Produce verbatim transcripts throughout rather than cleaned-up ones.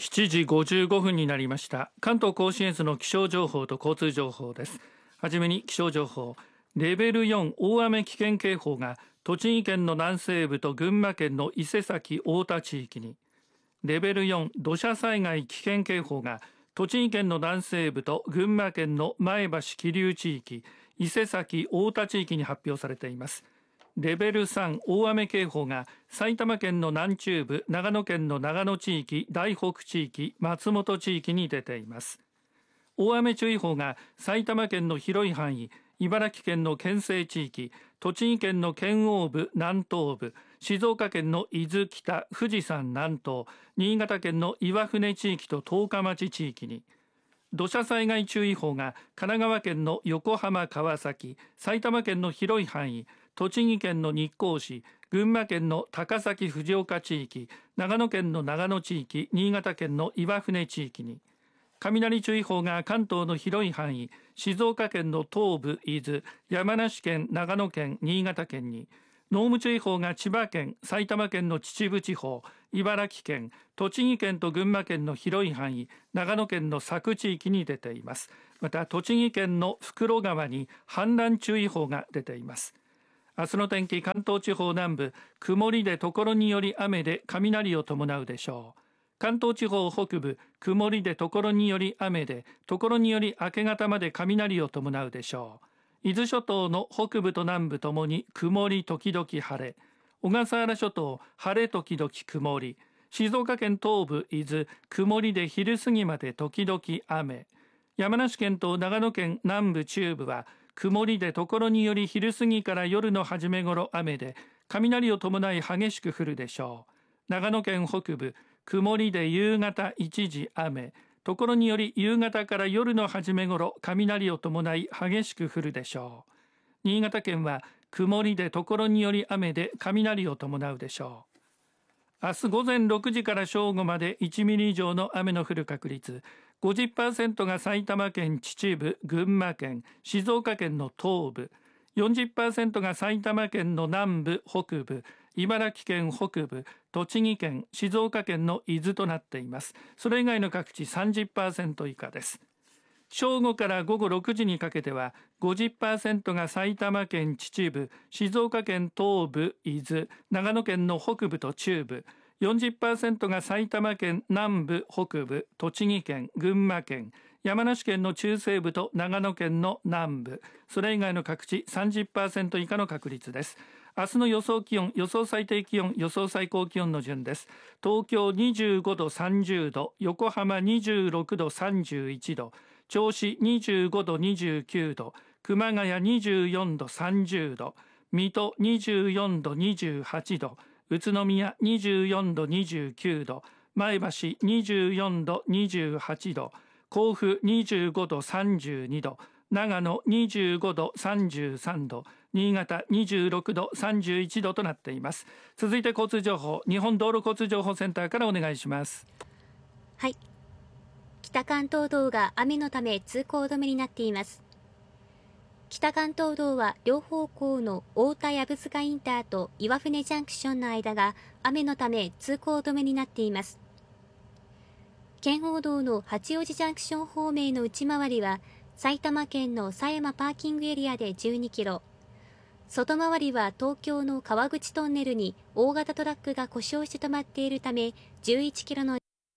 しちじごじゅうごふんになりました。関東甲信越の気象情報と交通情報です。はじめに気象情報。レベルよん大雨危険警報が栃木県の南西部と群馬県の伊勢崎太田地域に、レベルよん土砂災害危険警報が栃木県の南西部と群馬県の前橋桐生地域、伊勢崎太田地域に発表されています。レベルさん大雨警報が埼玉県の南中部、長野県の長野地域、大北地域、松本地域に出ています。大雨注意報が埼玉県の広い範囲、茨城県の県西地域、栃木県の県央部、南東部、静岡県の伊豆北、富士山南東、新潟県の岩船地域と十日町地域に、土砂災害注意報が神奈川県の横浜川崎、埼玉県の広い範囲、栃木県の日光市、群馬県の高崎藤岡地域、長野県の長野地域、新潟県の岩船地域に、雷注意報が関東の広い範囲、静岡県の東部、伊豆、山梨県、長野県、新潟県に、濃霧注意報が千葉県、埼玉県の秩父地方、茨城県、栃木県と群馬県の広い範囲、長野県の佐久地域に出ています。また栃木県の袋川に氾濫注意報が出ています。明日の天気、関東地方南部、曇りで所により雨で雷を伴うでしょう。関東地方北部、曇りで所により雨で、所により明け方まで雷を伴うでしょう。伊豆諸島の北部と南部ともに曇り時々晴れ、小笠原諸島晴れ時々曇り、静岡県東部伊豆曇りで昼過ぎまで時々雨、山梨県と長野県南部中部は曇りで所により昼過ぎから夜の初め頃雨で、雷を伴い激しく降るでしょう。長野県北部曇りで夕方一時雨、所により夕方から夜の初め頃雷を伴い激しく降るでしょう。新潟県は曇りで所により雨で雷を伴うでしょう。明日午前ろくじから正午までいちミリ以上の雨の降る確率、ごじゅっパーセント が埼玉県秩父、群馬県、静岡県の東部、よんじゅっパーセント が埼玉県の南部、北部、茨城県北部、栃木県、静岡県の伊豆となっています。それ以外の各地 さんじゅっパーセント 以下です。正午から午後ろくじにかけては ごじゅっパーセント が埼玉県秩父、静岡県東部、伊豆、長野県の北部と中部、よんじゅっパーセント が埼玉県南部、北部、栃木県、群馬県、山梨県の中西部と長野県の南部、それ以外の各地 さんじゅっパーセント 以下の確率です。明日の予想気温、予想最低気温、予想最高気温の順です。東京にじゅうごどさんじゅうど、横浜にじゅうろくどさんじゅういちど、銚子にじゅうごどにじゅうきゅうど、熊谷にじゅうよんどさんじゅうど、水戸にじゅうよんどにじゅうはちど、宇都宮にじゅうよんどにじゅうきゅうど、前橋にじゅうよんどにじゅうはちど、甲府にじゅうごどさんじゅうにど、長野にじゅうごどさんじゅうさんど、新潟にじゅうろくどさんじゅういちどとなっています。続いて交通情報、日本道路交通情報センターからお願いします。 はい、北関東道が雨のため通行止めになっています。北関東道は両方向の太田藪塚インターと岩船ジャンクションの間が雨のため通行止めになっています。圏央道の八王子ジャンクション方面の内回りは埼玉県の狭山パーキングエリアでじゅうにキロ、外回りは東京の川口トンネルに大型トラックが故障して止まっているためじゅういちキロの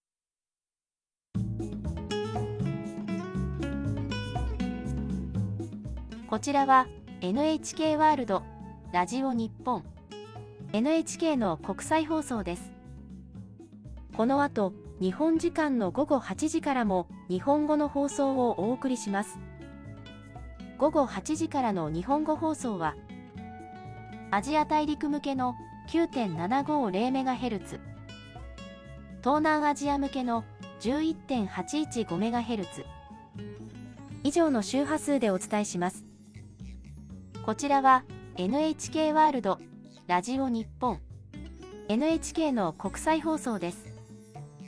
こちらは エヌエイチケー ワールドラジオ日本 エヌエイチケー の国際放送です。この後日本時間の午後はちじからも日本語の放送をお送りします。午後はちじからの日本語放送はアジア大陸向けの きゅうてんななごゼロメガヘルツ、東南アジア向けの じゅういってんはちいちごメガヘルツ、以上の周波数でお伝えします。こちらは エヌエイチケー ワールドラジオ日本 エヌエイチケー の国際放送です。